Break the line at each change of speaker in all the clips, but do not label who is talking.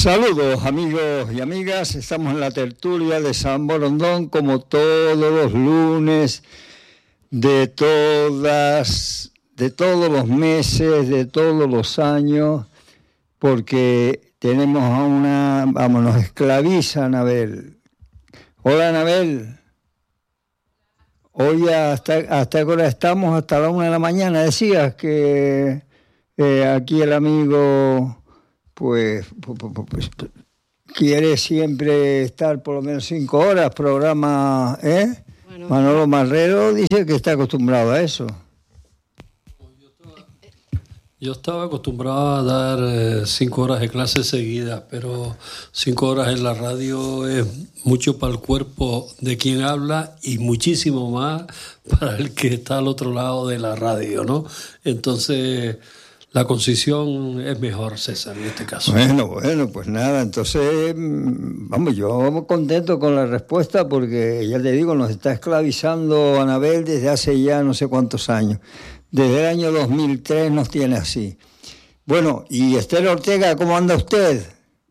Saludos amigos y amigas, estamos en la tertulia de San Borondón como todos los lunes de todos los meses, de todos los años, porque tenemos a nos esclaviza Anabel. Hola Anabel, hoy hasta ahora estamos hasta la 1 de la mañana, decías que aquí el amigo... Pues quiere siempre estar por lo menos 5 horas, programa, Bueno, Manolo Marrero dice que está acostumbrado a eso.
Yo estaba acostumbrado a dar 5 horas de clases seguidas, pero 5 horas en la radio es mucho para el cuerpo de quien habla y muchísimo más para el que está al otro lado de la radio, ¿no? Entonces... la concisión es mejor, César, en este caso.
Bueno, pues nada, entonces, vamos, yo contento con la respuesta porque, ya te digo, nos está esclavizando Anabel desde hace ya no sé cuántos años. Desde el año 2003 nos tiene así. Bueno, y Esther Ortega, ¿cómo anda usted?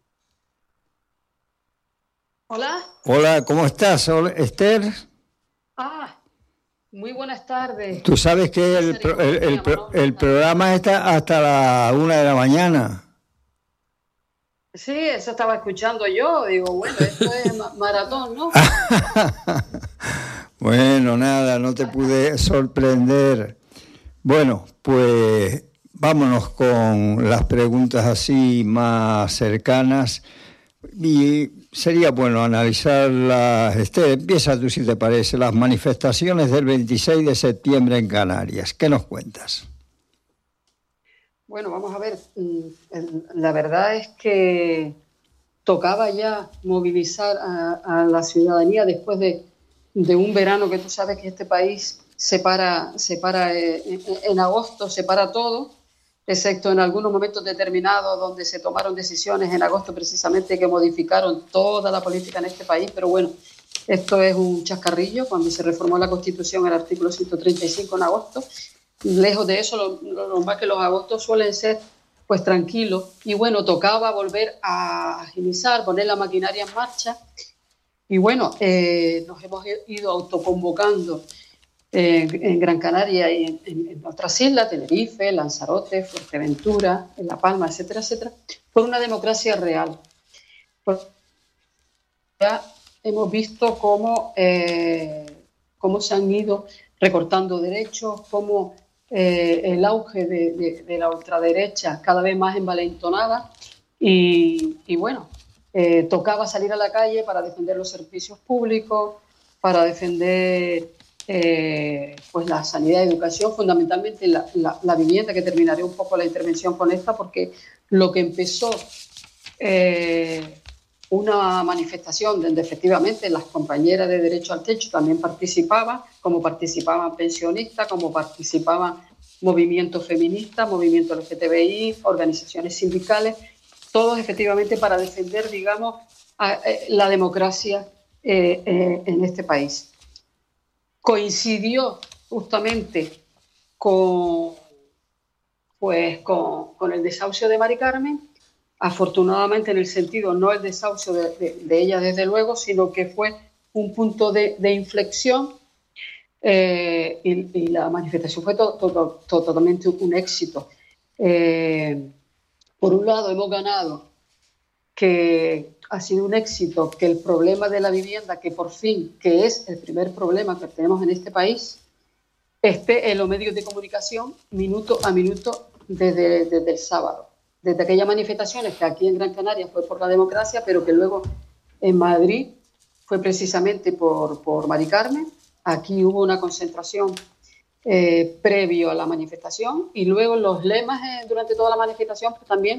Hola.
Hola, ¿cómo estás, Esther?
Muy buenas tardes.
Tú sabes que el programa está hasta la 1 de la mañana.
Sí, eso estaba escuchando yo. Digo, bueno, esto es maratón, ¿no?
Bueno, nada, no te pude sorprender. Bueno, pues vámonos con las preguntas así más cercanas. Y sería bueno analizarlas. Empieza tú si te parece, las manifestaciones del 26 de septiembre en Canarias. ¿Qué nos cuentas?
Bueno, vamos a ver. La verdad es que tocaba ya movilizar a la ciudadanía después de un verano que tú sabes que este país se para en agosto, se para todo, excepto en algunos momentos determinados donde se tomaron decisiones en agosto precisamente que modificaron toda la política en este país, pero bueno, esto es un chascarrillo. Cuando se reformó la Constitución el artículo 135 en agosto, lejos de eso, lo normal que los agostos suelen ser pues tranquilos, y bueno, tocaba volver a agilizar, poner la maquinaria en marcha, y bueno, nos hemos ido autoconvocando en Gran Canaria y en otras islas, Tenerife, Lanzarote, Fuerteventura, en La Palma, etcétera, etcétera, por una democracia real. Ya hemos visto cómo se han ido recortando derechos, cómo el auge de la ultraderecha cada vez más envalentonada, y bueno, tocaba salir a la calle para defender los servicios públicos, para defender pues la sanidad y educación, fundamentalmente la vivienda, que terminaré un poco la intervención con esta, porque lo que empezó una manifestación donde efectivamente las compañeras de Derecho al Techo también participaban, como participaban pensionistas, como participaban movimientos feministas, movimientos LGTBI, organizaciones sindicales, todos efectivamente para defender, digamos, la democracia en este país. Coincidió justamente con el desahucio de Mari Carmen, afortunadamente en el sentido, no el desahucio de ella desde luego, sino que fue un punto de inflexión, y la manifestación fue totalmente un éxito. Por un lado hemos ganado, que ha sido un éxito, que el problema de la vivienda, que por fin, que es el primer problema que tenemos en este país, esté en los medios de comunicación minuto a minuto desde el sábado. Desde aquellas manifestaciones que aquí en Gran Canaria fue por la democracia, pero que luego en Madrid fue precisamente por Mari Carmen. Aquí hubo una concentración previo a la manifestación, y luego los lemas durante toda la manifestación pues también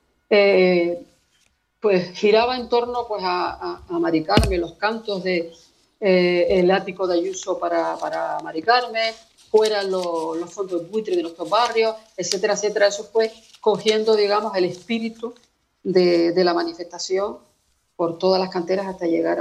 pues giraba en torno pues a Mari Carmen, los cantos de el ático de Ayuso para Mari Carmen, fuera los fondos buitre de nuestros barrios, etcétera, etcétera. Eso fue cogiendo, digamos, el espíritu de la manifestación por todas las canteras hasta llegar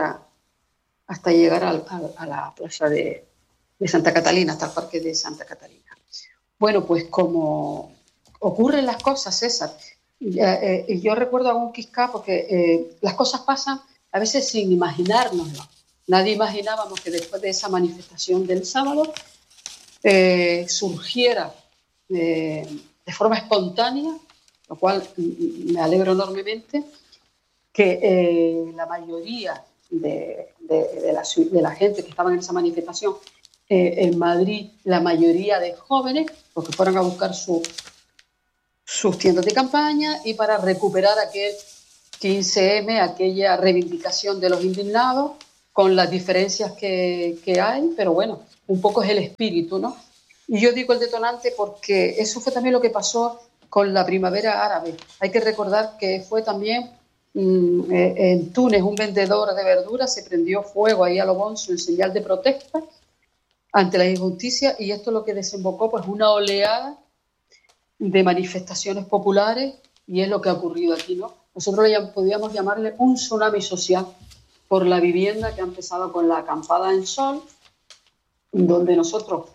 a la plaza de Santa Catalina, hasta el parque de Santa Catalina. Bueno, pues como ocurren las cosas, César, Yo recuerdo a un Quisca porque las cosas pasan a veces sin imaginárnoslo. Nadie imaginábamos que después de esa manifestación del sábado surgiera de forma espontánea, lo cual me alegro enormemente, que la mayoría de la gente que estaba en esa manifestación en Madrid, la mayoría de jóvenes, porque fueron a buscar sus tiendas de campaña y para recuperar aquel 15M, aquella reivindicación de los indignados, con las diferencias que hay, pero bueno, un poco es el espíritu, ¿no? Y yo digo el detonante porque eso fue también lo que pasó con la primavera árabe. Hay que recordar que fue también en Túnez un vendedor de verduras, se prendió fuego ahí a lo bonzo en señal de protesta ante la injusticia, y esto es lo que desembocó pues una oleada de manifestaciones populares, y es lo que ha ocurrido aquí, ¿no? Nosotros podríamos llamarle un tsunami social por la vivienda que ha empezado con la acampada en Sol, donde nosotros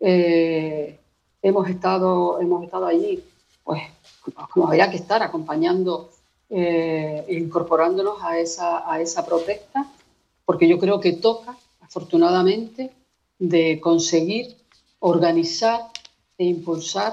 hemos estado allí, pues como había que estar acompañando e incorporándonos a esa protesta, porque yo creo que toca, afortunadamente, de conseguir organizar e impulsar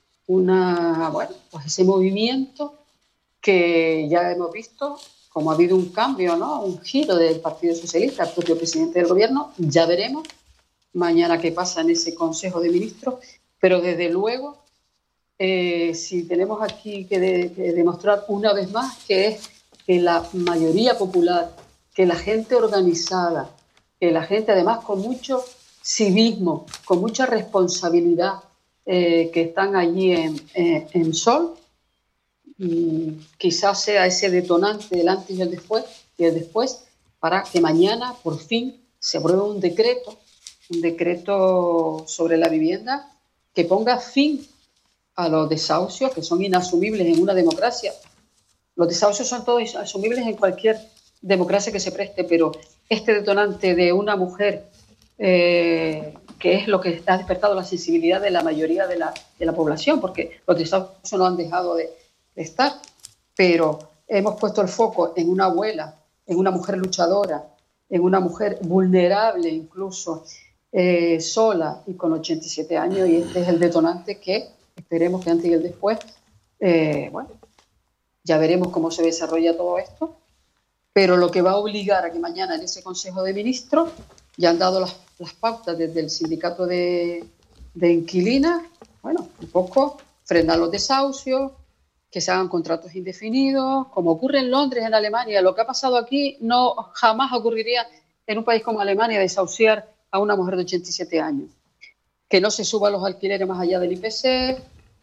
pues ese movimiento que ya hemos visto, como ha habido un cambio, ¿no? Un giro del Partido Socialista, el propio presidente del gobierno, ya veremos mañana qué pasa en ese Consejo de Ministros, pero desde luego, si tenemos aquí que demostrar una vez más que es que la mayoría popular, que la gente organizada, que la gente además con mucho civismo, con mucha responsabilidad, que están allí en Sol, quizás sea ese detonante del antes y el después, para que mañana por fin se apruebe un decreto sobre la vivienda que ponga fin a los desahucios, que son inasumibles en una democracia. Los desahucios son todos asumibles en cualquier democracia que se preste, pero este detonante de una mujer, que es lo que ha despertado la sensibilidad de la mayoría de la población, porque los desahucios no han dejado de estar, pero hemos puesto el foco en una abuela, en una mujer luchadora, en una mujer vulnerable incluso, sola y con 87 años, y este es el detonante que esperemos que antes y el después, ya veremos cómo se desarrolla todo esto, pero lo que va a obligar a que mañana en ese Consejo de Ministros, ya han dado las pautas desde el sindicato de inquilinas, un poco frenar los desahucios, que se hagan contratos indefinidos, como ocurre en Londres, en Alemania. Lo que ha pasado aquí jamás ocurriría en un país como Alemania, desahuciar a una mujer de 87 años. Que no se suban los alquileres más allá del IPC,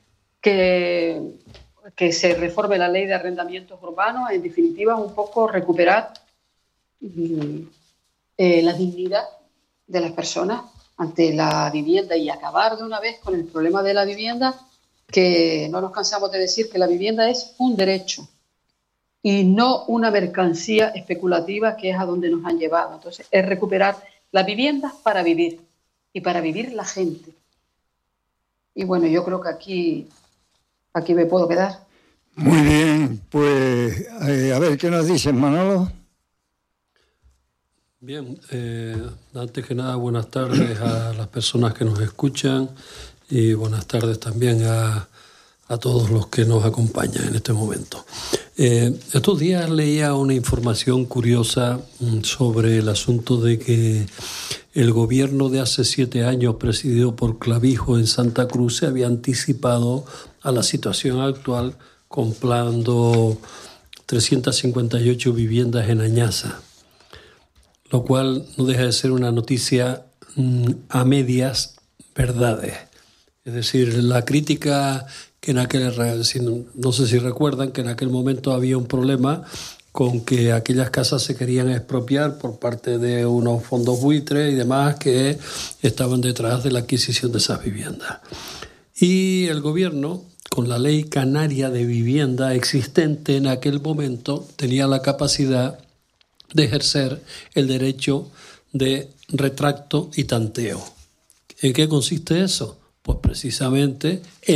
que se reforme la ley de arrendamientos urbanos, en definitiva, un poco recuperar la dignidad de las personas ante la vivienda y acabar de una vez con el problema de la vivienda, que no nos cansamos de decir que la vivienda es un derecho y no una mercancía especulativa, que es a donde nos han llevado. Entonces, es recuperar las viviendas para vivir y para vivir la gente. Y bueno, yo creo que aquí me puedo quedar.
Muy bien, pues a ver, ¿qué nos dices, Manolo?
Bien, antes que nada, buenas tardes a las personas que nos escuchan y buenas tardes también a todos los que nos acompañan en este momento. Estos días leía una información curiosa sobre el asunto de que el gobierno de hace 7 años, presidido por Clavijo en Santa Cruz, se había anticipado a la situación actual comprando 358 viviendas en Añaza, lo cual no deja de ser una noticia a medias verdades. Es decir, la crítica que no sé si recuerdan que en aquel momento había un problema con que aquellas casas se querían expropiar por parte de unos fondos buitres y demás que estaban detrás de la adquisición de esas viviendas. Y el gobierno, con la ley canaria de vivienda existente en aquel momento, tenía la capacidad de ejercer el derecho de retracto y tanteo. ¿En qué consiste eso? Pues precisamente en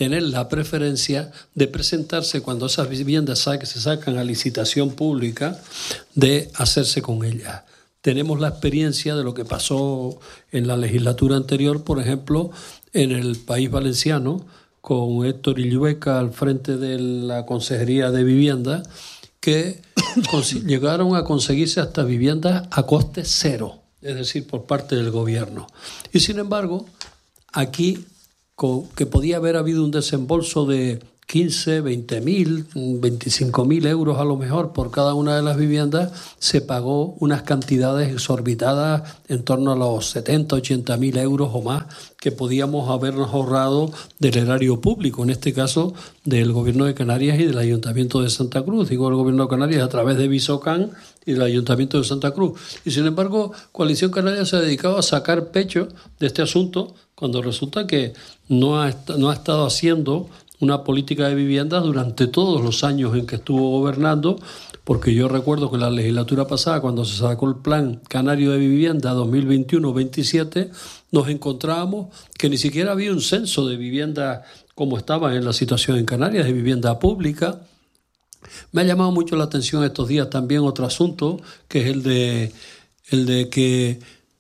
tener la preferencia de presentarse cuando esas viviendas se sacan a licitación pública, de hacerse con ellas. Tenemos la experiencia de lo que pasó en la legislatura anterior, por ejemplo, en el País Valenciano, con Héctor Illueca al frente de la Consejería de Vivienda, que llegaron a conseguirse hasta viviendas a coste cero, es decir, por parte del gobierno. Y sin embargo, aquí, que podía haber habido un desembolso de 15, 20.000, 25.000 euros a lo mejor por cada una de las viviendas, se pagó unas cantidades exorbitadas en torno a los 70, 80.000 euros o más que podíamos habernos ahorrado del erario público, en este caso del Gobierno de Canarias y del Ayuntamiento de Santa Cruz. Digo, el Gobierno de Canarias a través de Visocan y del Ayuntamiento de Santa Cruz. Y sin embargo, Coalición Canaria se ha dedicado a sacar pecho de este asunto cuando resulta que no ha estado haciendo una política de vivienda durante todos los años en que estuvo gobernando, porque yo recuerdo que en la legislatura pasada, cuando se sacó el Plan Canario de Vivienda 2021-27, nos encontrábamos que ni siquiera había un censo de vivienda como estaba en la situación en Canarias, de vivienda pública. Me ha llamado mucho la atención estos días también otro asunto, que es el de que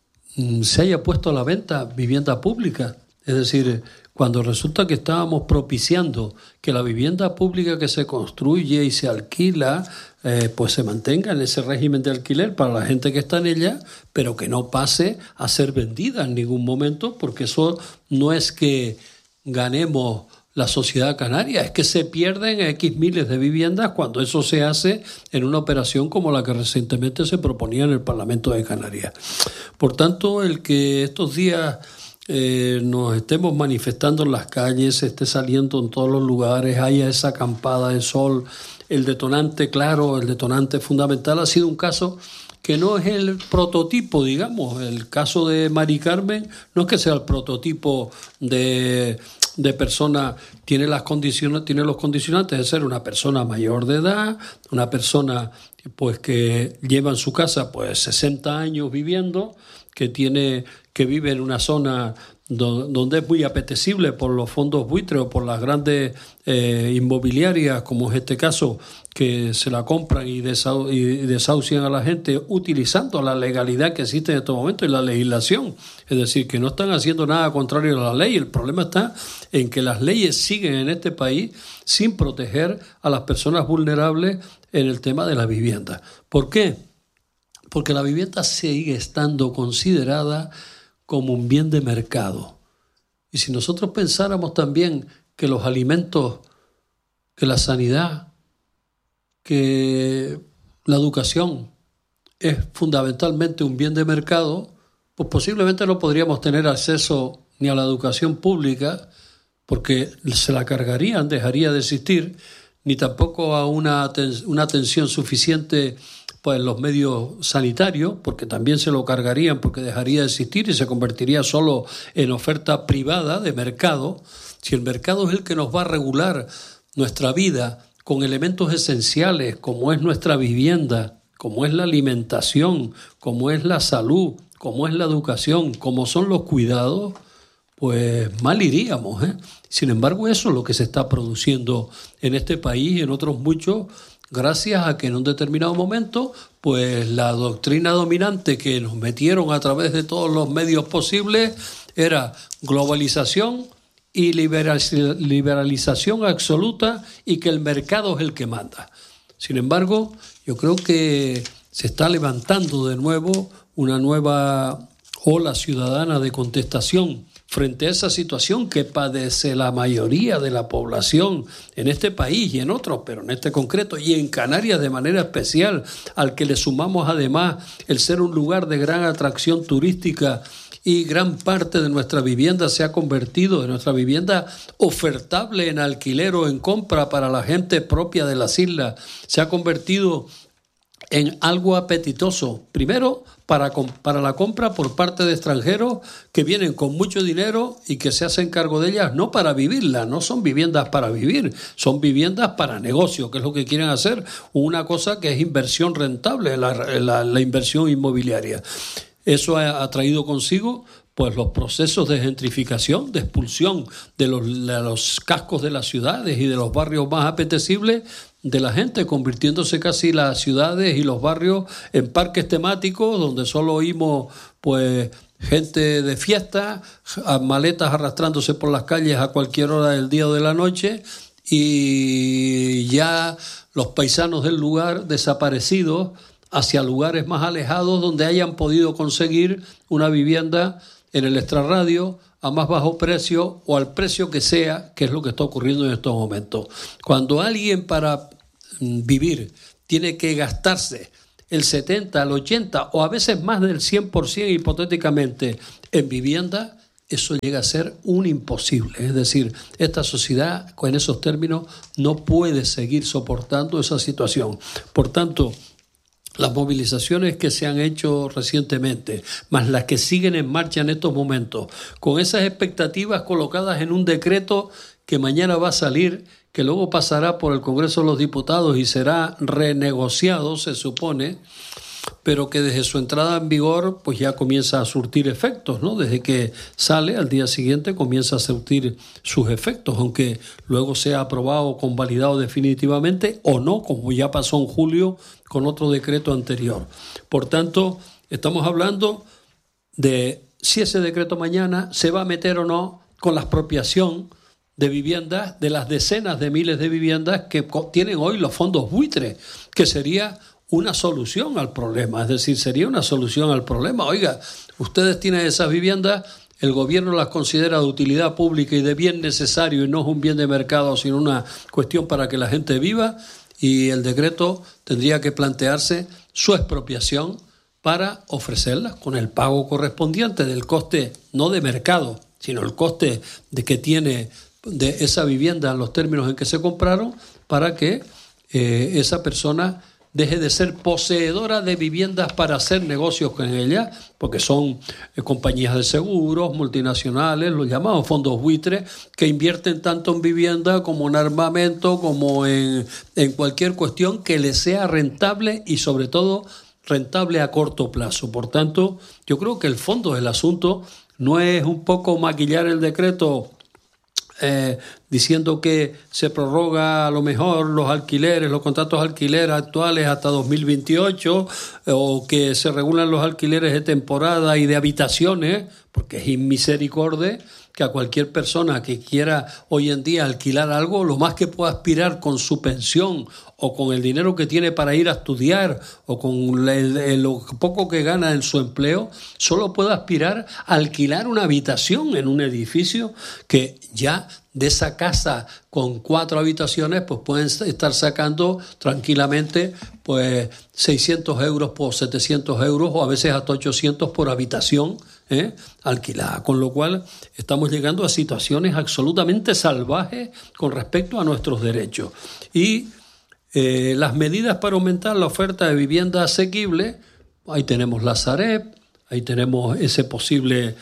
se haya puesto a la venta vivienda pública. Es decir, cuando resulta que estábamos propiciando que la vivienda pública que se construye y se alquila, pues se mantenga en ese régimen de alquiler para la gente que está en ella, pero que no pase a ser vendida en ningún momento, porque eso no es que ganemos la sociedad canaria, es que se pierden X miles de viviendas cuando eso se hace en una operación como la que recientemente se proponía en el Parlamento de Canarias. Por tanto, el que estos días nos estemos manifestando en las calles, esté saliendo en todos los lugares, haya esa acampada de sol, el detonante claro, el detonante fundamental ha sido un caso que no es el prototipo, digamos. El caso de Mari Carmen no es que sea el prototipo de persona, tiene los condicionantes de ser una persona mayor de edad, una persona pues que lleva en su casa pues 60 años viviendo, que vive en una zona donde es muy apetecible por los fondos buitres o por las grandes inmobiliarias, como es este caso, que se la compran y desahucian a la gente utilizando la legalidad que existe en estos momentos y la legislación. Es decir, que no están haciendo nada contrario a la ley. El problema está en que las leyes siguen en este país sin proteger a las personas vulnerables en el tema de la vivienda. ¿Por qué? Porque la vivienda sigue estando considerada como un bien de mercado. Y si nosotros pensáramos también que los alimentos, que la sanidad, que la educación es fundamentalmente un bien de mercado, pues posiblemente no podríamos tener acceso ni a la educación pública, porque se la cargarían, dejaría de existir, ni tampoco a una atención suficiente pues en los medios sanitarios, porque también se lo cargarían, porque dejaría de existir y se convertiría solo en oferta privada de mercado. Si el mercado es el que nos va a regular nuestra vida con elementos esenciales como es nuestra vivienda, como es la alimentación, como es la salud, como es la educación, como son los cuidados, pues mal iríamos, ¿eh? Sin embargo, eso es lo que se está produciendo en este país y en otros muchos, gracias a que en un determinado momento, pues la doctrina dominante que nos metieron a través de todos los medios posibles era globalización y liberalización absoluta y que el mercado es el que manda. Sin embargo, yo creo que se está levantando de nuevo una nueva ola ciudadana de contestación frente a esa situación que padece la mayoría de la población en este país y en otros, pero en este concreto y en Canarias de manera especial, al que le sumamos además el ser un lugar de gran atracción turística y gran parte de nuestra vivienda se ha convertido, de nuestra vivienda ofertable en alquiler o en compra para la gente propia de las islas, se ha convertido en algo apetitoso, primero para la compra por parte de extranjeros que vienen con mucho dinero y que se hacen cargo de ellas no para vivirlas, no son viviendas para vivir, son viviendas para negocio, que es lo que quieren hacer, una cosa que es inversión rentable, la inversión inmobiliaria. Eso ha traído consigo pues los procesos de gentrificación, de expulsión de los cascos de las ciudades y de los barrios más apetecibles de la gente, convirtiéndose casi las ciudades y los barrios en parques temáticos donde solo oímos pues gente de fiesta, maletas arrastrándose por las calles a cualquier hora del día o de la noche, y ya los paisanos del lugar desaparecidos hacia lugares más alejados donde hayan podido conseguir una vivienda en el extrarradio a más bajo precio o al precio que sea, que es lo que está ocurriendo en estos momentos. Cuando alguien para vivir tiene que gastarse el 70, el 80 o a veces más del 100% hipotéticamente en vivienda, eso llega a ser un imposible. Es decir, esta sociedad con esos términos no puede seguir soportando esa situación. Por tanto, las movilizaciones que se han hecho recientemente, más las que siguen en marcha en estos momentos, con esas expectativas colocadas en un decreto que mañana va a salir, que luego pasará por el Congreso de los Diputados y será renegociado, se supone, pero que desde su entrada en vigor pues ya comienza a surtir efectos, ¿no? Desde que sale al día siguiente comienza a surtir sus efectos, aunque luego sea aprobado o convalidado definitivamente o no, como ya pasó en julio con otro decreto anterior. Por tanto, estamos hablando de si ese decreto mañana se va a meter o no con la expropiación de viviendas, de las decenas de miles de viviendas que tienen hoy los fondos buitre, que sería una solución al problema. Es decir, sería una solución al problema. Oiga, ustedes tienen esas viviendas, el gobierno las considera de utilidad pública y de bien necesario y no es un bien de mercado, sino una cuestión para que la gente viva, y el decreto tendría que plantearse su expropiación para ofrecerlas con el pago correspondiente del coste, no de mercado, sino el coste de que tiene de esa vivienda en los términos en que se compraron, para que esa persona deje de ser poseedora de viviendas para hacer negocios con ellas, porque son compañías de seguros, multinacionales, los llamados fondos buitres, que invierten tanto en vivienda como en armamento, como en cualquier cuestión que les sea rentable y sobre todo rentable a corto plazo. Por tanto, yo creo que el fondo del asunto no es un poco maquillar el decreto diciendo que se prorroga a lo mejor los alquileres, los contratos de alquiler actuales hasta 2028, o que se regulan los alquileres de temporada y de habitaciones, porque es inmisericordia que a cualquier persona que quiera hoy en día alquilar algo, lo más que pueda aspirar con su pensión o con el dinero que tiene para ir a estudiar o con lo poco que gana en su empleo, solo puede aspirar a alquilar una habitación en un edificio que ya de esa casa con 4 habitaciones pues pueden estar sacando tranquilamente pues 600 euros por 700 euros o a veces hasta 800 por habitación alquilada, con lo cual estamos llegando a situaciones absolutamente salvajes con respecto a nuestros derechos. Y las medidas para aumentar la oferta de vivienda asequible, ahí tenemos la Sareb, ahí tenemos ese posible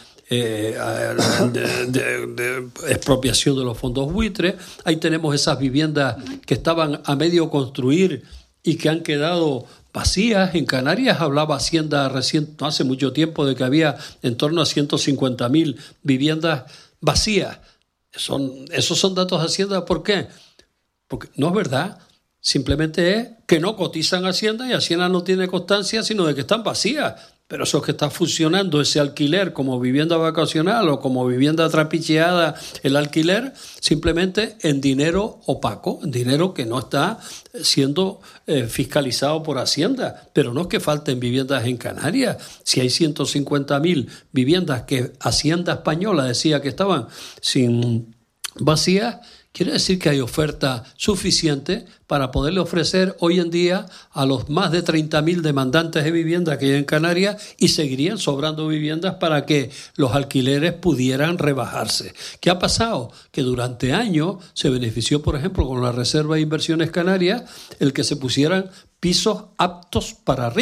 de expropiación de los fondos buitres, ahí tenemos esas viviendas que estaban a medio construir y que han quedado vacías. En Canarias hablaba Hacienda recién, no hace mucho tiempo, de que había en torno a 150.000 viviendas vacías. Esos son datos de Hacienda. ¿Por qué? Porque no es verdad. Simplemente es que no cotizan Hacienda y Hacienda no tiene constancia, sino de que están vacías. Pero eso es que está funcionando ese alquiler como vivienda vacacional o como vivienda trapicheada, el alquiler, simplemente en dinero opaco, en dinero que no está siendo fiscalizado por Hacienda. Pero no es que falten viviendas en Canarias. Si hay 150.000 viviendas que Hacienda española decía que estaban sin vacías, quiere decir que hay oferta suficiente para poderle ofrecer hoy en día a los más de 30.000 demandantes de vivienda que hay en Canarias, y seguirían sobrando viviendas para que los alquileres pudieran rebajarse. ¿Qué ha pasado? Que durante años se benefició, por ejemplo, con la Reserva de Inversiones Canarias, el que se pusieran pisos aptos para RIC,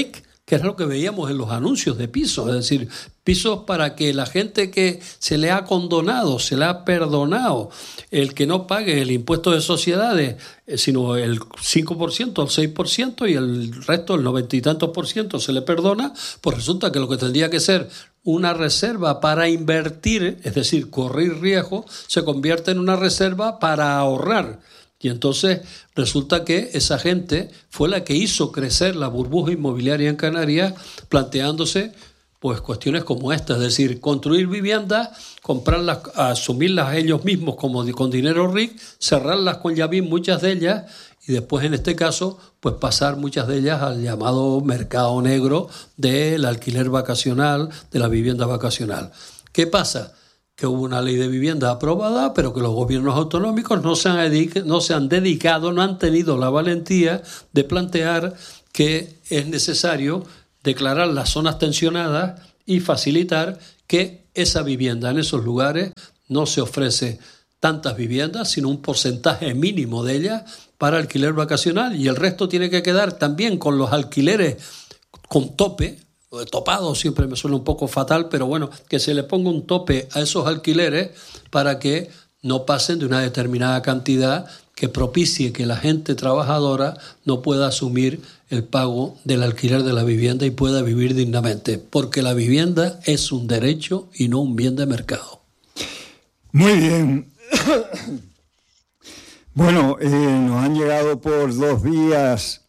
que es lo que veíamos en los anuncios de pisos, es decir, pisos para que la gente que se le ha condonado, se le ha perdonado el que no pague el impuesto de sociedades, sino el 5%, el 6%, y el resto, el 90 y tantos % se le perdona, pues resulta que lo que tendría que ser una reserva para invertir, es decir, correr riesgo, se convierte en una reserva para ahorrar. Y entonces resulta que esa gente fue la que hizo crecer la burbuja inmobiliaria en Canarias, planteándose pues cuestiones como esta, es decir, construir viviendas, comprarlas, asumirlas ellos mismos como con dinero RIC, cerrarlas con llave, muchas de ellas, y después en este caso pues pasar muchas de ellas al llamado mercado negro del alquiler vacacional, de la vivienda vacacional. ¿Qué pasa? Que hubo una ley de vivienda aprobada, pero que los gobiernos autonómicos no se han dedicado, no han tenido la valentía de plantear que es necesario declarar las zonas tensionadas y facilitar que esa vivienda en esos lugares no se ofrece tantas viviendas, sino un porcentaje mínimo de ellas para alquiler vacacional, y el resto tiene que quedar también con los alquileres con tope. Topado siempre me suena un poco fatal, pero bueno, que se le ponga un tope a esos alquileres para que no pasen de una determinada cantidad que propicie que la gente trabajadora no pueda asumir el pago del alquiler de la vivienda y pueda vivir dignamente, porque la vivienda es un derecho y no un bien de mercado.
Muy bien. Bueno, nos han llegado por 2 vías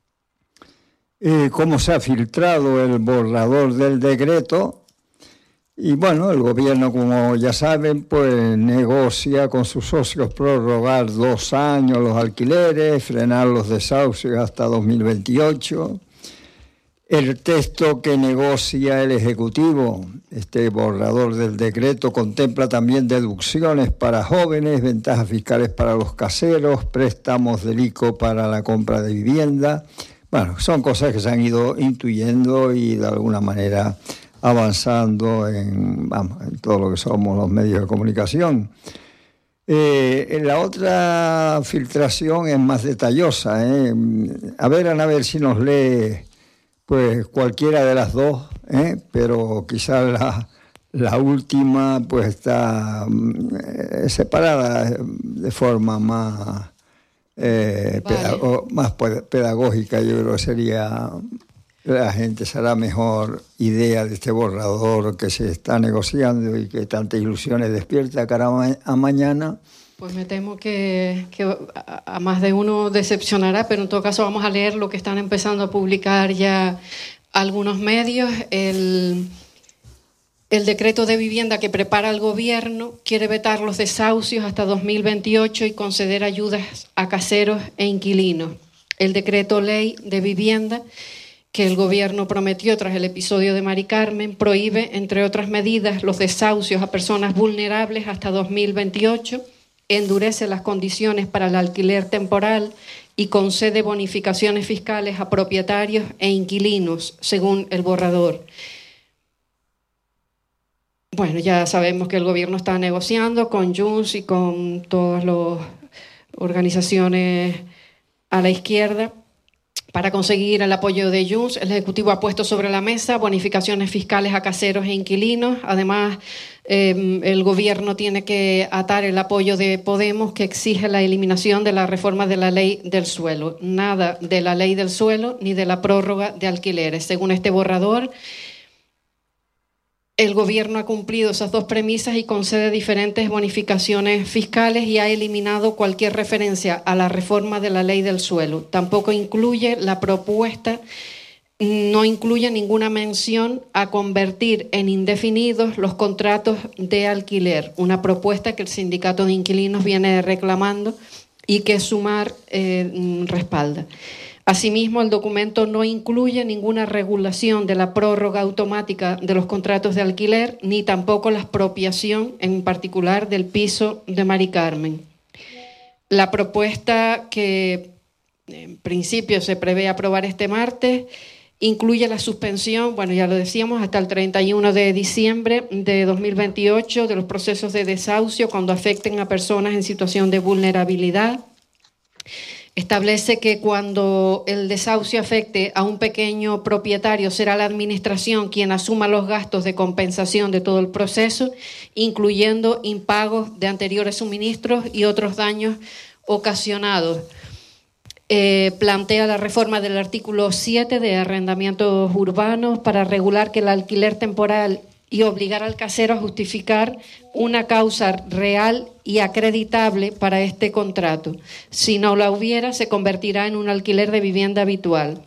cómo se ha filtrado el borrador del decreto. Y bueno, el gobierno, como ya saben, pues negocia con sus socios prorrogar 2 años los alquileres, frenar los desahucios hasta 2028. El texto que negocia el Ejecutivo, este borrador del decreto, contempla también deducciones para jóvenes, ventajas fiscales para los caseros, préstamos del ICO para la compra de vivienda. Bueno, son cosas que se han ido intuyendo y de alguna manera avanzando en todo lo que somos los medios de comunicación. La otra filtración es más detallosa. A ver si nos lee pues cualquiera de las dos, pero quizás la última pues está separada de forma más pedagógica. Yo creo que sería, la gente se hará mejor idea de este borrador que se está negociando y que tantas ilusiones despierta cara a mañana.
Pues me temo que a más de uno decepcionará, pero en todo caso vamos a leer lo que están empezando a publicar ya algunos medios. El decreto de vivienda que prepara el gobierno quiere vetar los desahucios hasta 2028 y conceder ayudas a caseros e inquilinos. El decreto ley de vivienda que el gobierno prometió tras el episodio de Mari Carmen prohíbe, entre otras medidas, los desahucios a personas vulnerables hasta 2028, endurece las condiciones para el alquiler temporal y concede bonificaciones fiscales a propietarios e inquilinos, según el borrador. Bueno, ya sabemos que el gobierno está negociando con Junts y con todas las organizaciones a la izquierda para conseguir el apoyo de Junts. El Ejecutivo ha puesto sobre la mesa bonificaciones fiscales a caseros e inquilinos. Además, el gobierno tiene que atar el apoyo de Podemos, que exige la eliminación de la reforma de la ley del suelo. Nada de la ley del suelo ni de la prórroga de alquileres. Según este borrador, el gobierno ha cumplido esas dos premisas y concede diferentes bonificaciones fiscales y ha eliminado cualquier referencia a la reforma de la ley del suelo. Tampoco incluye la propuesta, no incluye ninguna mención a convertir en indefinidos los contratos de alquiler, una propuesta que el sindicato de inquilinos viene reclamando y que Sumar respalda. Asimismo, el documento no incluye ninguna regulación de la prórroga automática de los contratos de alquiler, ni tampoco la expropiación, en particular del piso de Mari Carmen. La propuesta que en principio se prevé aprobar este martes incluye la suspensión, bueno, ya lo decíamos, hasta el 31 de diciembre de 2028 de los procesos de desahucio cuando afecten a personas en situación de vulnerabilidad.
Establece que cuando el desahucio afecte a un pequeño propietario, será la Administración quien asuma los gastos de compensación de todo el proceso, incluyendo impagos de anteriores suministros y otros daños ocasionados. Plantea la reforma del artículo 7 de arrendamientos urbanos para regular que el alquiler temporal y obligar al casero a justificar una causa real y acreditable para este contrato. Si no la hubiera, se convertirá en un alquiler de vivienda habitual.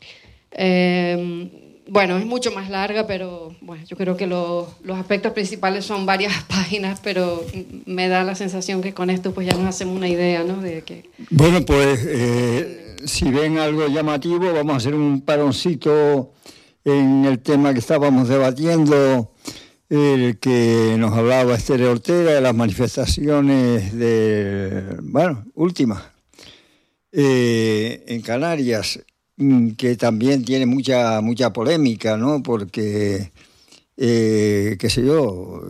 Bueno, es mucho más larga, pero bueno, yo creo que los aspectos principales son varias páginas, pero me da la sensación que con esto pues ya nos hacemos una idea, ¿no? De que...
Bueno, pues si ven algo llamativo, vamos a hacer un paroncito en el tema que estábamos debatiendo, el que nos hablaba Esther Ortega de las manifestaciones últimas en Canarias, que también tiene mucha polémica, ¿no? Porque qué sé yo,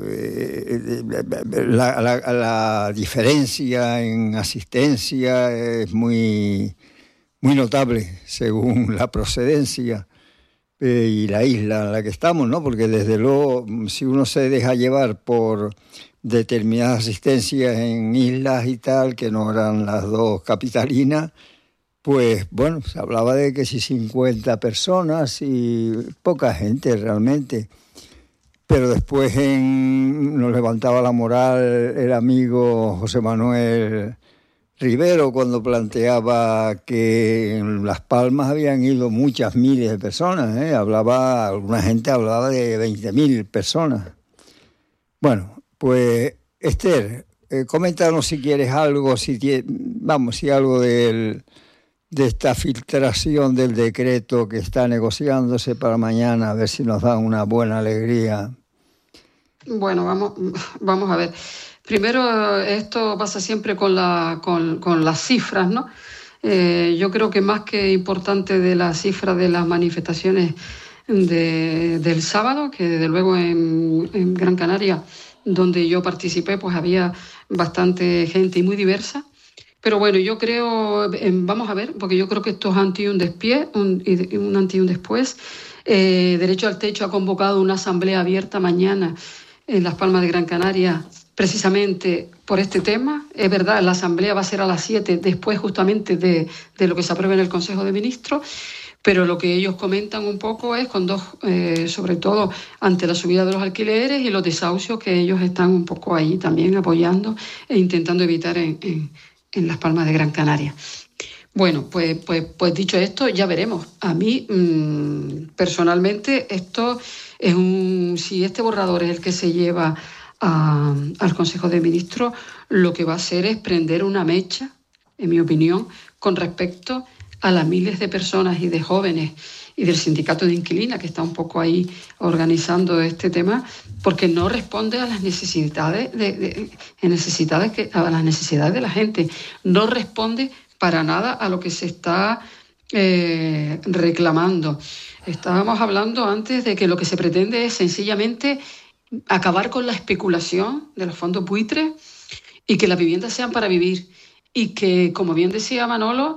la diferencia en asistencia es muy notable según la procedencia y la isla en la que estamos, ¿no? Porque desde luego, si uno se deja llevar por determinadas asistencias en islas y tal, que no eran las dos capitalinas, pues bueno, se hablaba de que si 50 personas y poca gente realmente. Pero después nos levantaba la moral el amigo José Manuel Rivero cuando planteaba que en Las Palmas habían ido muchas miles de personas, alguna gente hablaba de 20.000 personas. Bueno, pues Esther, coméntanos si quieres algo, si algo de esta filtración del decreto que está negociándose para mañana, a ver si nos da una buena alegría.
Bueno, vamos a ver. Primero, esto pasa siempre con las cifras, ¿no? Yo creo que más que importante de las cifras de las manifestaciones del sábado, que desde luego en Gran Canaria, donde yo participé, pues había bastante gente y muy diversa. Pero bueno, yo creo, vamos a ver, porque yo creo que esto es antes y un antes y un después. Derecho al Techo ha convocado una asamblea abierta mañana en Las Palmas de Gran Canaria, precisamente por este tema. Es verdad, la asamblea va a ser a las 7, después justamente de lo que se apruebe en el Consejo de Ministros, pero lo que ellos comentan un poco es sobre todo ante la subida de los alquileres y los desahucios que ellos están un poco ahí también apoyando e intentando evitar en Las Palmas de Gran Canaria. Bueno, pues dicho esto, ya veremos. A mí, personalmente, esto es si este borrador es el que se lleva al Consejo de Ministros, lo que va a hacer es prender una mecha, en mi opinión, con respecto a las miles de personas y de jóvenes y del sindicato de inquilinas que está un poco ahí organizando este tema, porque no responde a las necesidades de la gente, no responde para nada a lo que se está reclamando. Estábamos hablando antes de que lo que se pretende es sencillamente acabar con la especulación de los fondos buitres y que las viviendas sean para vivir y que, como bien decía Manolo,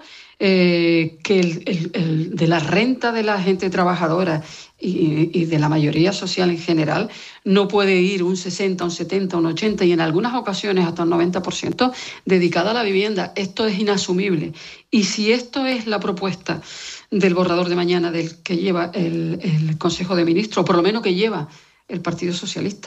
que de la renta de la gente trabajadora y de la mayoría social en general no puede ir un 60, un 70, un 80 y en algunas ocasiones hasta un 90% dedicada a la vivienda. Esto es inasumible. Y si esto es la propuesta del borrador de mañana del que lleva el Consejo de Ministros, o por lo menos que lleva el Partido Socialista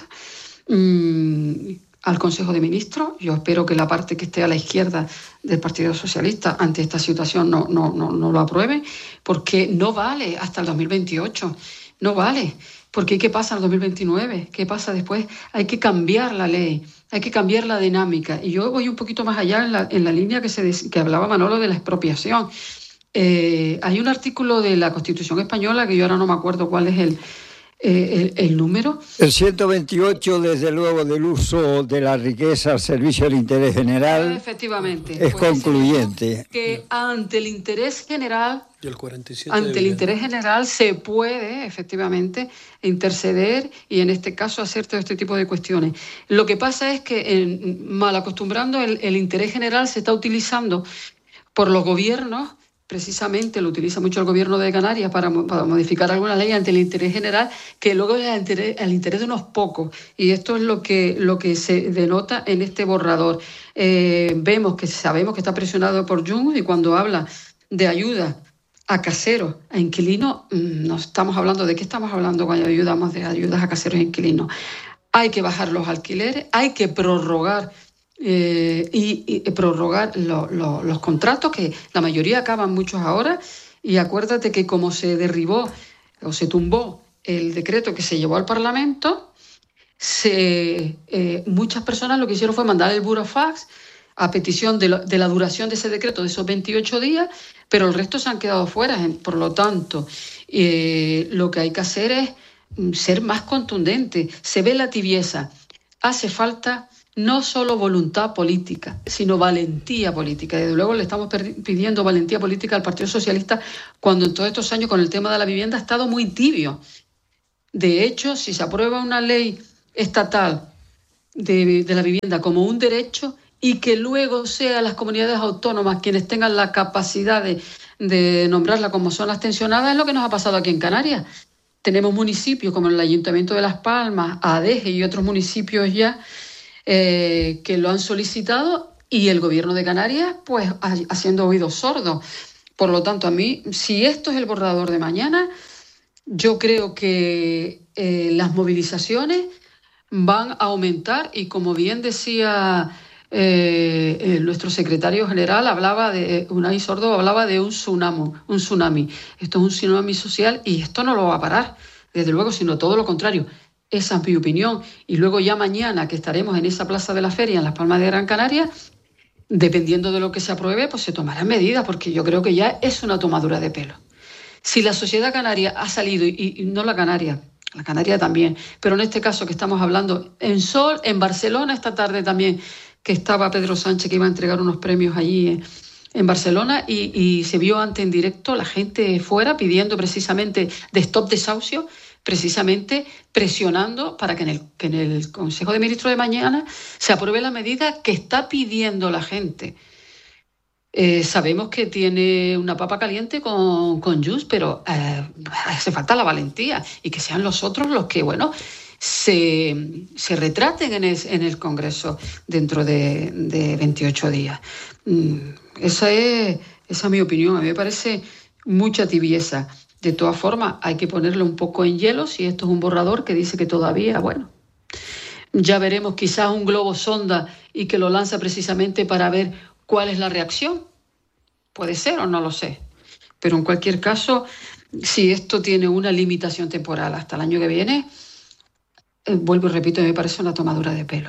al Consejo de Ministros, yo espero que la parte que esté a la izquierda del Partido Socialista ante esta situación no lo apruebe, porque no vale hasta el 2028, no vale, porque ¿qué pasa en el 2029? ¿Qué pasa después? Hay que cambiar la ley, hay que cambiar la dinámica, y yo voy un poquito más allá en la línea que hablaba Manolo de la expropiación. Hay un artículo de la Constitución española, que yo ahora no me acuerdo cuál es el número.
El 128, desde luego, del uso de la riqueza al servicio del interés general.
Efectivamente.
Es concluyente.
Que ante el interés general,
y el 47
ante el interés general se puede, efectivamente, interceder y en este caso hacer todo este tipo de cuestiones. Lo que pasa es que, mal acostumbrando, el interés general se está utilizando por los gobiernos. Precisamente lo utiliza mucho el gobierno de Canarias para modificar alguna ley ante el interés general, que luego es el interés de unos pocos. Y esto es lo que se denota en este borrador. Sabemos que está presionado por Junts, y cuando habla de ayuda a caseros, a inquilinos, no estamos hablando de qué estamos hablando cuando ayudamos de ayudas a caseros e inquilinos. Hay que bajar los alquileres, hay que prorrogar y prorrogar los contratos, que la mayoría acaban muchos ahora. Y acuérdate que como se derribó o se tumbó el decreto que se llevó al Parlamento, muchas personas lo que hicieron fue mandar el burofax a petición de la duración de ese decreto, de esos 28 días, pero el resto se han quedado fuera. Por lo tanto, lo que hay que hacer es ser más contundente. Se ve la tibieza. Hace falta no solo voluntad política, sino valentía política. Desde luego le estamos pidiendo valentía política al Partido Socialista, cuando en todos estos años con el tema de la vivienda ha estado muy tibio. De hecho, si se aprueba una ley estatal de la vivienda como un derecho, y que luego sean las comunidades autónomas quienes tengan la capacidad de nombrarla como zonas tensionadas, es lo que nos ha pasado aquí en Canarias. Tenemos municipios como el Ayuntamiento de Las Palmas, Adeje y otros municipios ya que lo han solicitado, y el Gobierno de Canarias pues haciendo oídos sordos. Por lo tanto, a mí, si esto es el borrador de mañana, yo creo que las movilizaciones van a aumentar, y como bien decía nuestro secretario general, Unai Sordo hablaba de un tsunami. Esto es un tsunami social, y esto no lo va a parar, desde luego, sino todo lo contrario. Esa es mi opinión. Y luego ya mañana, que estaremos en esa plaza de la feria en Las Palmas de Gran Canaria, dependiendo de lo que se apruebe, pues se tomarán medidas, porque yo creo que ya es una tomadura de pelo. Si la sociedad canaria ha salido, y no la Canaria también, pero en este caso que estamos hablando, en Barcelona esta tarde también, que estaba Pedro Sánchez, que iba a entregar unos premios allí en Barcelona, y se vio antes en directo la gente fuera pidiendo precisamente de stop desahucio, precisamente presionando para que en el Consejo de Ministros de mañana se apruebe la medida que está pidiendo la gente. Sabemos que tiene una papa caliente con Junts, pero hace falta la valentía, y que sean los otros los que, se retraten en el Congreso dentro de 28 días. Esa es mi opinión. A mí me parece mucha tibieza. De todas formas, hay que ponerle un poco en hielo si esto es un borrador que dice que todavía, ya veremos, quizás un globo sonda, y que lo lanza precisamente para ver cuál es la reacción. Puede ser, o no lo sé. Pero en cualquier caso, si esto tiene una limitación temporal hasta el año que viene, vuelvo y repito, me parece una tomadura de pelo.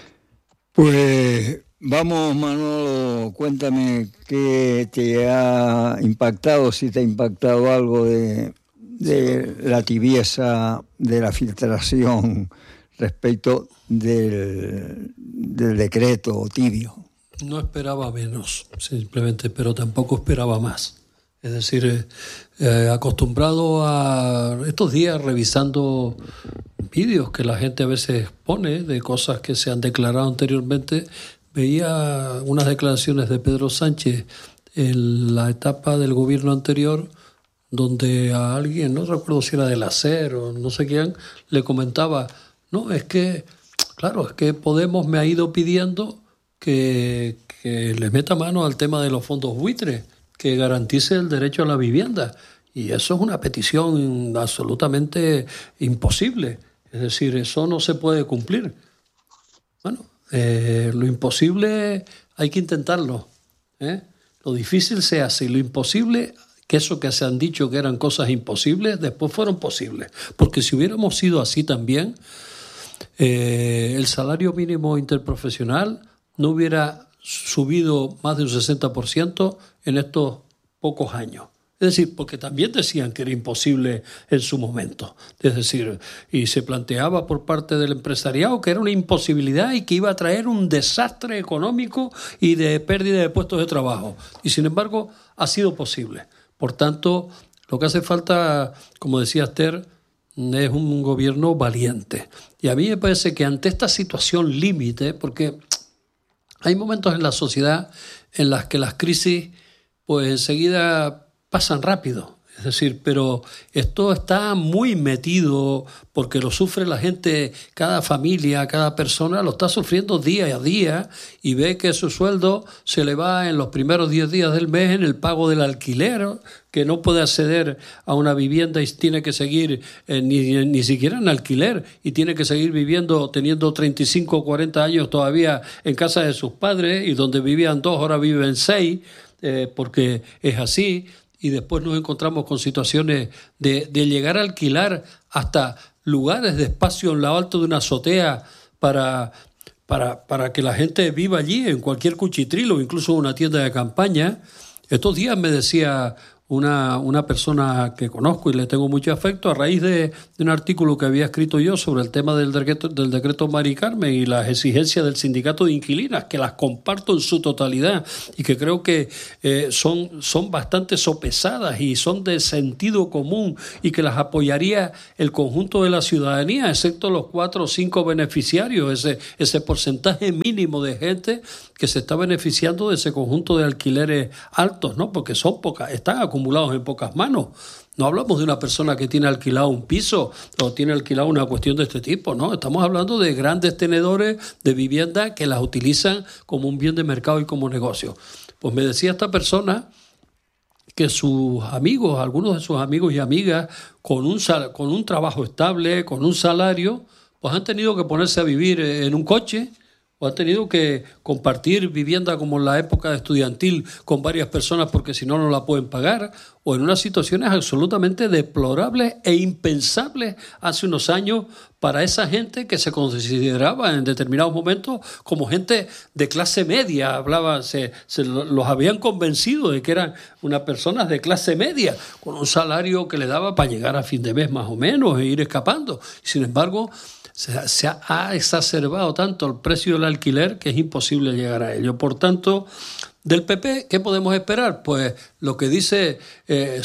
Pues vamos, Manolo, cuéntame qué te ha impactado, si te ha impactado algo de la tibieza de la filtración respecto del decreto tibio.
No esperaba menos, simplemente, pero tampoco esperaba más. Es decir, acostumbrado a estos días revisando vídeos que la gente a veces pone de cosas que se han declarado anteriormente, veía unas declaraciones de Pedro Sánchez en la etapa del gobierno anterior, donde a alguien, no recuerdo si era del ACER o no sé quién, le comentaba, es que Podemos me ha ido pidiendo que les meta mano al tema de los fondos buitres, que garantice el derecho a la vivienda. Y eso es una petición absolutamente imposible. Es decir, eso no se puede cumplir. Lo imposible hay que intentarlo. Lo difícil se hace, y lo imposible, que eso que se han dicho que eran cosas imposibles, después fueron posibles. Porque si hubiéramos sido así también, el salario mínimo interprofesional no hubiera subido más de un 60% en estos pocos años. Es decir, porque también decían que era imposible en su momento. Es decir, y se planteaba por parte del empresariado que era una imposibilidad y que iba a traer un desastre económico y de pérdida de puestos de trabajo. Y sin embargo, ha sido posible. Por tanto, lo que hace falta, como decía Esther, es un gobierno valiente. Y a mí me parece que ante esta situación límite, porque hay momentos en la sociedad en las que las crisis pues enseguida pasan rápido. Es decir, pero esto está muy metido porque lo sufre la gente, cada familia, cada persona lo está sufriendo día a día y ve que su sueldo se le va en los primeros 10 días del mes en el pago del alquiler, que no puede acceder a una vivienda y tiene que seguir ni siquiera en alquiler y tiene que seguir viviendo, teniendo 35 o 40 años todavía en casa de sus padres y donde vivían 2, ahora viven 6, porque es así. Y después nos encontramos con situaciones de llegar a alquilar hasta lugares de espacio en lo alto de una azotea para que la gente viva allí, en cualquier cuchitril o incluso una tienda de campaña. Estos días me decía una persona que conozco y le tengo mucho afecto, a raíz de un artículo que había escrito yo sobre el tema del decreto Mari Carmen y las exigencias del sindicato de inquilinas, que las comparto en su totalidad y que creo que son bastante sopesadas y son de sentido común y que las apoyaría el conjunto de la ciudadanía, excepto los 4 o 5 beneficiarios, ese porcentaje mínimo de gente que se está beneficiando de ese conjunto de alquileres altos, ¿no? Porque son pocas, están acumulados en pocas manos. No hablamos de una persona que tiene alquilado un piso o tiene alquilado una cuestión de este tipo, ¿no? Estamos hablando de grandes tenedores de vivienda que las utilizan como un bien de mercado y como negocio. Pues me decía esta persona que sus amigos, algunos de sus amigos y amigas, con un trabajo estable, con un salario, pues han tenido que ponerse a vivir en un coche, o han tenido que compartir vivienda como en la época estudiantil con varias personas porque si no, no la pueden pagar, o en unas situaciones absolutamente deplorables e impensables hace unos años para esa gente que se consideraba en determinados momentos como gente de clase media. Los habían convencido de que eran unas personas de clase media con un salario que le daba para llegar a fin de mes más o menos e ir escapando. Sin embargo, se ha exacerbado tanto el precio del alquiler que es imposible llegar a ello. Por tanto, del PP, ¿qué podemos esperar? Pues lo que dice el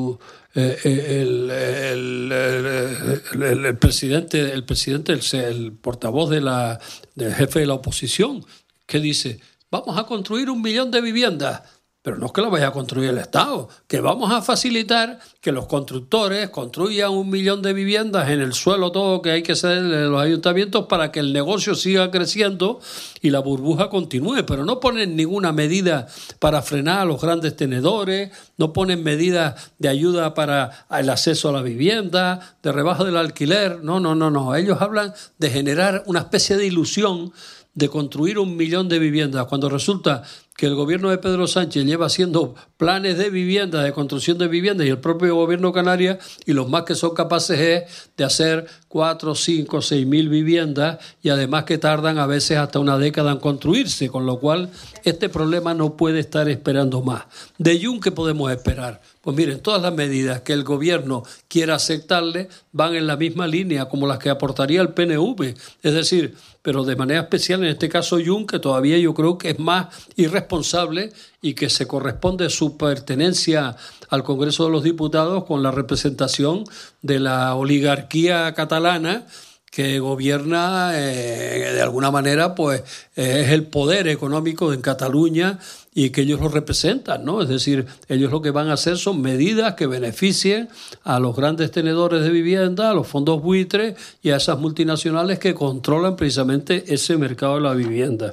presidente, el portavoz del jefe de la oposición, que dice: vamos a construir 1 millón de viviendas. Pero no es que la vaya a construir el Estado, que vamos a facilitar que los constructores construyan 1 millón de viviendas en el suelo todo que hay que hacer en los ayuntamientos para que el negocio siga creciendo y la burbuja continúe. Pero no ponen ninguna medida para frenar a los grandes tenedores, no ponen medidas de ayuda para el acceso a la vivienda, de rebaja del alquiler. No. Ellos hablan de generar una especie de ilusión de construir 1 millón de viviendas, cuando resulta que el gobierno de Pedro Sánchez lleva haciendo planes de vivienda, de construcción de viviendas, y el propio gobierno de Canarias, y los más que son capaces es de hacer 4, 5, 6 mil viviendas, y además que tardan a veces hasta una década en construirse, con lo cual este problema no puede estar esperando más. ¿De Jun qué podemos esperar? Pues miren, todas las medidas que el gobierno quiera aceptarle van en la misma línea como las que aportaría el PNV, es decir, pero de manera especial en este caso Jun, que todavía yo creo que es más irresponsable y que se corresponde su pertenencia al Congreso de los Diputados con la representación de la oligarquía catalana que gobierna de alguna manera, pues es el poder económico en Cataluña y que ellos lo representan, ¿no? Es decir, ellos lo que van a hacer son medidas que beneficien a los grandes tenedores de vivienda, a los fondos buitres y a esas multinacionales que controlan precisamente ese mercado de la vivienda.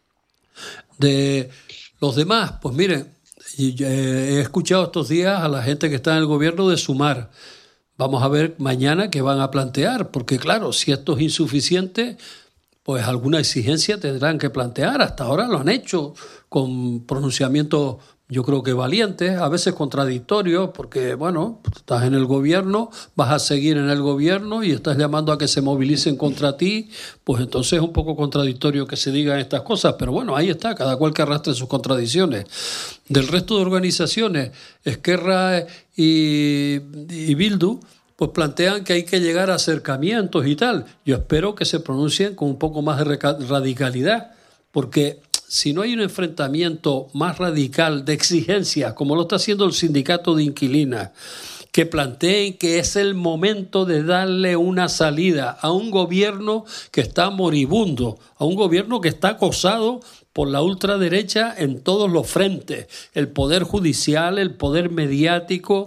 De los demás, pues miren, he escuchado estos días a la gente que está en el gobierno de Sumar. Vamos a ver mañana qué van a plantear, porque claro, si esto es insuficiente, pues alguna exigencia tendrán que plantear. Hasta ahora lo han hecho con pronunciamientos, yo creo que valientes, a veces contradictorios, porque bueno, estás en el gobierno, vas a seguir en el gobierno y estás llamando a que se movilicen contra ti, pues entonces es un poco contradictorio que se digan estas cosas, pero bueno, ahí está, cada cual que arrastre sus contradicciones. Del resto de organizaciones, Esquerra y Bildu, pues plantean que hay que llegar a acercamientos y tal. Yo espero que se pronuncien con un poco más de radicalidad, porque si no hay un enfrentamiento más radical de exigencias, como lo está haciendo el sindicato de inquilinas, que planteen que es el momento de darle una salida a un gobierno que está moribundo, a un gobierno que está acosado por la ultraderecha en todos los frentes, el poder judicial, el poder mediático,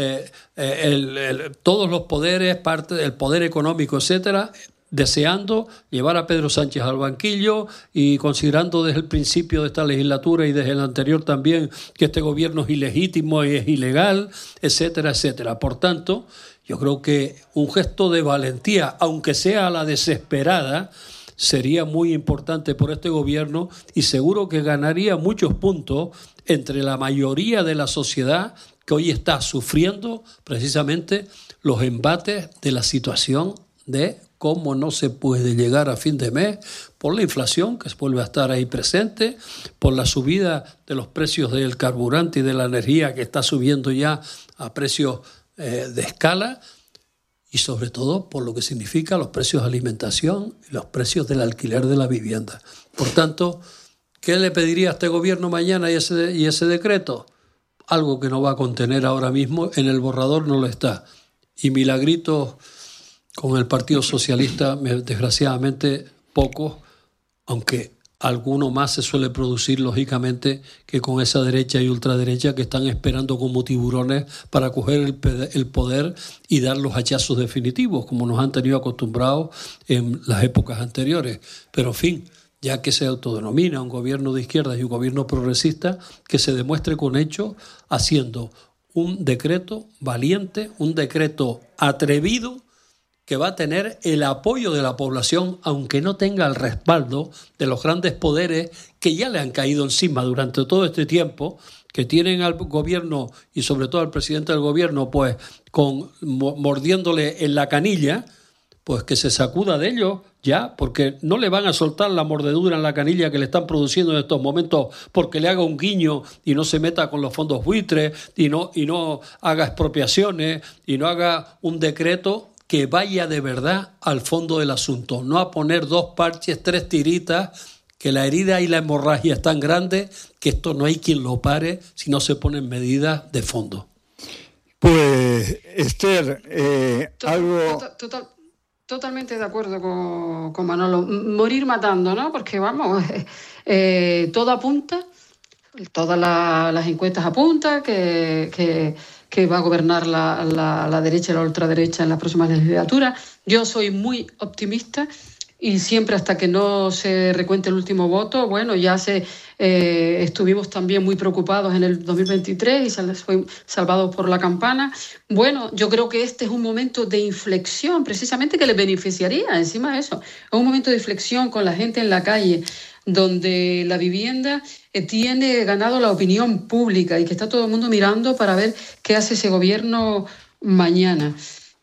todos los poderes, parte del poder económico, etcétera, deseando llevar a Pedro Sánchez al banquillo y considerando desde el principio de esta legislatura y desde el anterior también que este gobierno es ilegítimo y es ilegal, etcétera, etcétera. Por tanto, yo creo que un gesto de valentía, aunque sea a la desesperada, sería muy importante por este gobierno y seguro que ganaría muchos puntos entre la mayoría de la sociedad que hoy está sufriendo precisamente los embates de la situación de cómo no se puede llegar a fin de mes por la inflación que vuelve a estar ahí presente, por la subida de los precios del carburante y de la energía que está subiendo ya a precios de escala, y sobre todo por lo que significa los precios de alimentación y los precios del alquiler de la vivienda. Por tanto, ¿qué le pediría a este gobierno mañana y ese decreto? Algo que no va a contener ahora mismo, en el borrador no lo está. Y milagritos con el Partido Socialista, desgraciadamente pocos, aunque alguno más se suele producir, lógicamente, que con esa derecha y ultraderecha que están esperando como tiburones para coger el poder y dar los hachazos definitivos, como nos han tenido acostumbrados en las épocas anteriores. Pero, en fin, ya que se autodenomina un gobierno de izquierda y un gobierno progresista, que se demuestre con hechos, haciendo un decreto valiente, un decreto atrevido, que va a tener el apoyo de la población, aunque no tenga el respaldo de los grandes poderes que ya le han caído encima durante todo este tiempo, que tienen al gobierno y sobre todo al presidente del gobierno pues mordiéndole en la canilla, pues que se sacuda de ellos ya, porque no le van a soltar la mordedura en la canilla que le están produciendo en estos momentos porque le haga un guiño y no se meta con los fondos buitres y no haga expropiaciones y no haga un decreto que vaya de verdad al fondo del asunto, no a poner 2 parches, 3 tiritas, que la herida y la hemorragia es tan grande que esto no hay quien lo pare si no se ponen medidas de fondo.
Pues, Esther, algo...
Totalmente de acuerdo con Manolo. Morir matando, ¿no? Porque, vamos, todo apunta, todas las encuestas apuntan que va a gobernar la derecha y la ultraderecha en las próximas legislaturas. Yo soy muy optimista y siempre hasta que no se recuente el último voto, bueno, ya estuvimos también muy preocupados en el 2023 y fue salvados por la campana. Bueno, yo creo que este es un momento de inflexión precisamente que le beneficiaría encima de eso. Es un momento de inflexión con la gente en la calle, donde la vivienda tiene ganado la opinión pública y que está todo el mundo mirando para ver qué hace ese gobierno mañana.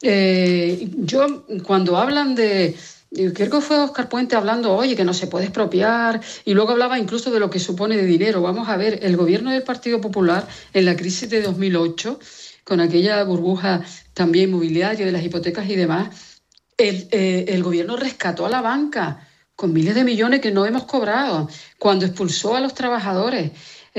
Yo, cuando hablan creo que fue Óscar Puente hablando, oye, que no se puede expropiar, y luego hablaba incluso de lo que supone de dinero. Vamos a ver, el gobierno del Partido Popular en la crisis de 2008, con aquella burbuja también inmobiliaria de las hipotecas y demás, el gobierno rescató a la banca con miles de millones que no hemos cobrado, cuando expulsó a los trabajadores,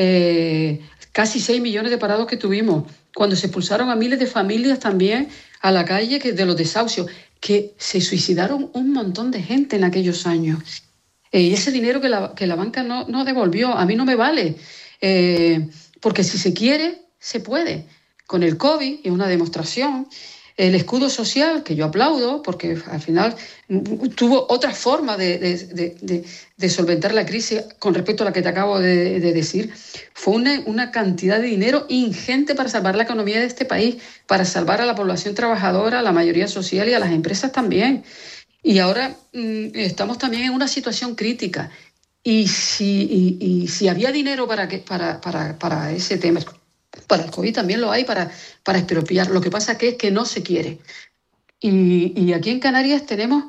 casi 6 millones de parados que tuvimos, cuando se expulsaron a miles de familias también a la calle de los desahucios, que se suicidaron un montón de gente en aquellos años. Y ese dinero que la banca no devolvió, a mí no me vale, porque si se quiere, se puede. Con el COVID, es una demostración. El escudo social, que yo aplaudo, porque al final tuvo otra forma de solventar la crisis con respecto a la que te acabo de decir, fue una cantidad de dinero ingente para salvar la economía de este país, para salvar a la población trabajadora, a la mayoría social y a las empresas también. Y ahora estamos también en una situación crítica. Y si había dinero para ese tema, para el COVID también lo hay para expropiar. Lo que pasa es que no se quiere. Y aquí en Canarias tenemos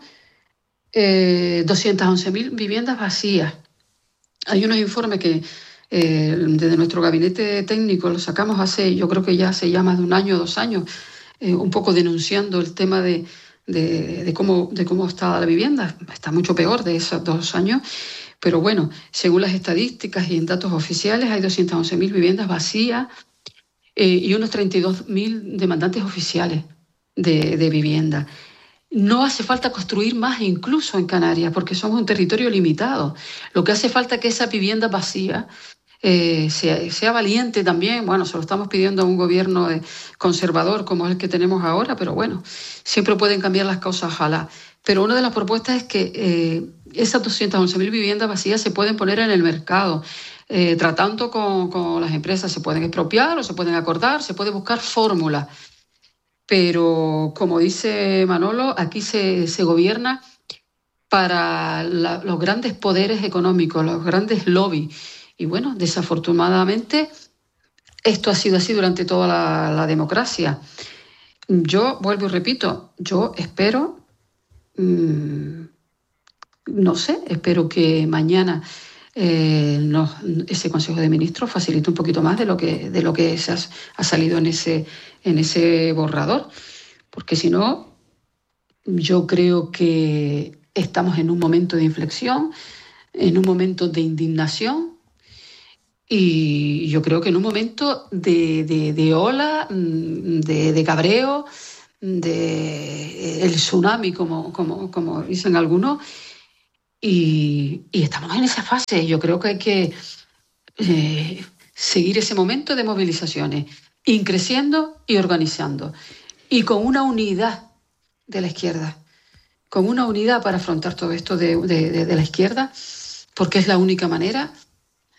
211.000 viviendas vacías. Hay unos informes que desde nuestro gabinete técnico los sacamos yo creo que ya hace ya más de 1 año, 2 años, un poco denunciando el tema de cómo está la vivienda. Está mucho peor de esos 2 años. Pero bueno, según las estadísticas y en datos oficiales, hay 211.000 viviendas vacías y unos 32.000 demandantes oficiales de vivienda. no hace falta construir más incluso en Canarias, porque somos un territorio limitado. Lo que hace falta es que esa vivienda vacía sea valiente también. Bueno, se lo estamos pidiendo a un gobierno conservador como es el que tenemos ahora, pero bueno, siempre pueden cambiar las cosas, ojalá. Pero una de las propuestas es que esas 211.000 viviendas vacías se pueden poner en el mercado, tratando con las empresas. Se pueden expropiar o se pueden acordar, se puede buscar fórmulas. Pero, como dice Manolo, aquí se gobierna para los grandes poderes económicos, los grandes lobbies. Y bueno, desafortunadamente, esto ha sido así durante toda la democracia. Yo, vuelvo y repito, yo espero, no sé, espero que mañana ese Consejo de Ministros facilite un poquito más de lo que ha salido en ese borrador, porque si no, yo creo que estamos en un momento de inflexión, en un momento de indignación, y yo creo que en un momento de ola, de cabreo, el tsunami, como dicen algunos, y estamos en esa fase. Yo creo que hay que seguir ese momento de movilizaciones, ir creciendo y organizando, y con una unidad de la izquierda, con una unidad para afrontar todo esto de la izquierda, porque es la única manera